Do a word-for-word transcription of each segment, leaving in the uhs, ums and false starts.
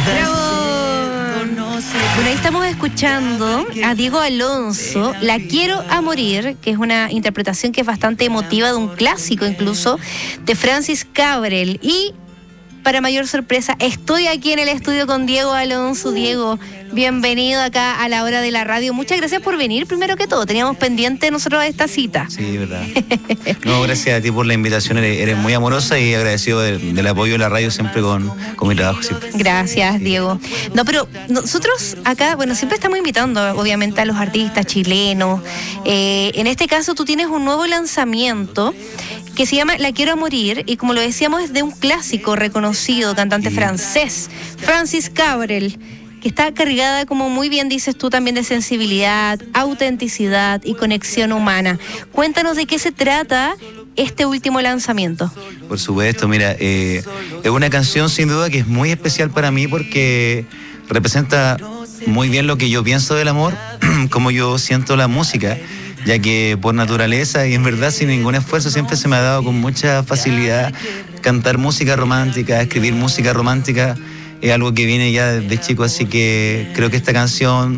Bueno, ahí estamos escuchando a Diego Alonso, La quiero a morir, que es una interpretación que es bastante emotiva de un clásico incluso, de Francis Cabrel. Y para mayor sorpresa, estoy aquí en el estudio con Diego Alonso. Diego, bienvenido acá a La Hora de la Radio. Muchas gracias por venir, primero que todo. Teníamos pendiente nosotros esta cita. Sí, verdad. No, gracias a ti por la invitación. Eres, eres muy amorosa y agradecido del, del apoyo de la radio siempre con, con mi trabajo. Siempre. Gracias, Diego. No, pero nosotros acá, bueno, siempre estamos invitando, obviamente, a los artistas chilenos. Eh, en este caso, tú tienes un nuevo lanzamiento que se llama La quiero a morir, y como lo decíamos, es de un clásico reconocido, cantante sí. francés, Francis Cabrel, que está cargada, como muy bien dices tú, también de sensibilidad, autenticidad y conexión humana. Cuéntanos de qué se trata este último lanzamiento. Por supuesto, mira, eh, es una canción sin duda que es muy especial para mí porque representa muy bien lo que yo pienso del amor, como yo siento la música, ya que por naturaleza y en verdad sin ningún esfuerzo siempre se me ha dado con mucha facilidad cantar música romántica, escribir música romántica. Es algo que viene ya desde chico, así que creo que esta canción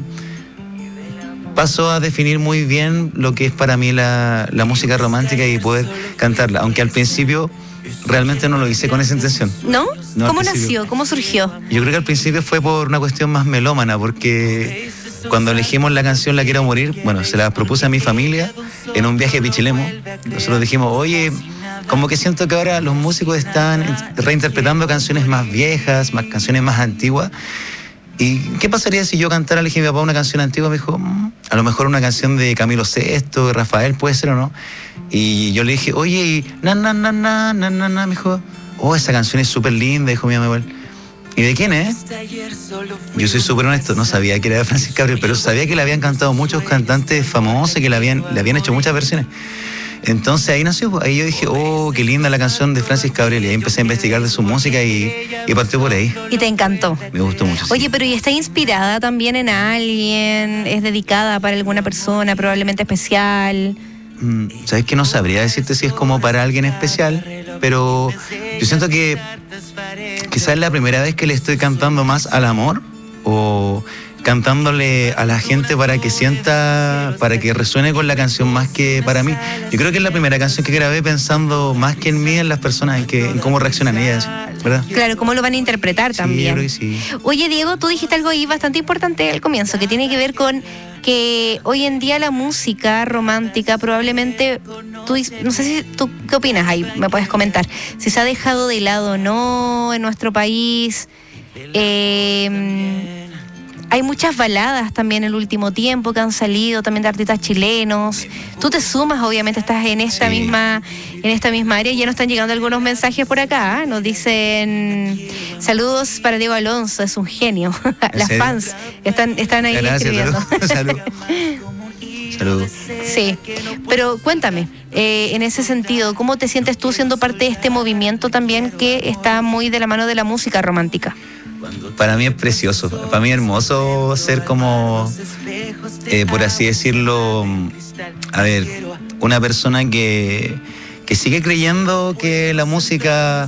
pasó a definir muy bien lo que es para mí la, la música romántica y poder cantarla, aunque al principio realmente no lo hice con esa intención. ¿No? no ¿Cómo nació? ¿Cómo surgió? Yo creo que al principio fue por una cuestión más melómana, porque cuando elegimos la canción La quiero morir, bueno, se la propuse a mi familia en un viaje a Pichilemu. Nosotros dijimos, oye, como que siento que ahora los músicos están reinterpretando canciones más viejas, más canciones más antiguas. ¿Y qué pasaría si yo cantara, le dije a mi papá, una canción antigua? Me dijo, mmm, a lo mejor una canción de Camilo Sesto, de Rafael, puede ser o no. Y yo le dije, oye, y na, na, na, na, na, na, na. Me dijo, oh, esa canción es súper linda, dijo mi mamá. ¿Y de quién es? Yo soy súper honesto, no sabía que era de Francis Cabrel, pero sabía que le habían cantado muchos cantantes famosos, que le habían, le habían hecho muchas versiones. Entonces ahí nació, ahí yo dije, oh, qué linda la canción de Francis Cabrel, y ahí empecé a investigar de su música y, y partió por ahí. Y te encantó. Me gustó mucho. Oye, sí. pero ¿y está inspirada también en alguien? ¿Es dedicada para alguna persona probablemente especial? Mm, Sabes que no sabría decirte si es como para alguien especial, pero yo siento que quizás es la primera vez que le estoy cantando más al amor, o cantándole a la gente para que sienta, para que resuene con la canción más que para mí. Yo creo que es la primera canción que grabé pensando más que en mí, en las personas, en, que, en cómo reaccionan ellas, ¿verdad? Claro, cómo lo van a interpretar sí, también. Yo creo que sí. Oye, Diego, tú dijiste algo ahí bastante importante al comienzo, que tiene que ver con que hoy en día la música romántica probablemente, tú, no sé si tú, ¿qué opinas ahí? Me puedes comentar. Si se ha dejado de lado o no en nuestro país. Eh... Hay muchas baladas también en el último tiempo que han salido también de artistas chilenos. Tú te sumas, obviamente estás en esta sí. misma en esta misma área. Ya nos están llegando algunos mensajes por acá. ¿eh? Nos dicen saludos para Diego Alonso, es un genio. Las serio? fans están están ahí Gracias, escribiendo. Saludos. Saludos. Sí, pero cuéntame, eh, en ese sentido, ¿cómo te sientes tú siendo parte de este movimiento también que está muy de la mano de la música romántica? Para mí es precioso, para mí es hermoso ser como, eh, por así decirlo, a ver, una persona que, que sigue creyendo que la música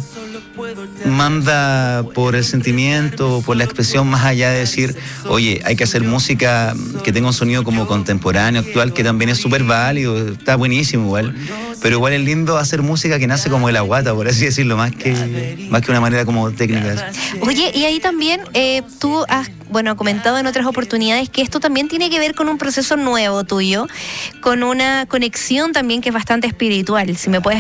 manda por el sentimiento, por la expresión, más allá de decir, oye, hay que hacer música que tenga un sonido como contemporáneo, actual, que también es súper válido, está buenísimo igual, pero igual es lindo hacer música que nace como de la guata, por así decirlo, más que, más que una manera como técnica. Oye, y ahí también eh, tú has bueno, comentado en otras oportunidades que esto también tiene que ver con un proceso nuevo tuyo, con una conexión también que es bastante espiritual, si me puedes